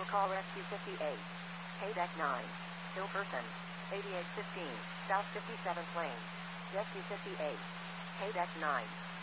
call rescue 58. Payback 9. Still person. 8815. South 57th Lane. Rescue 58. Payback 9.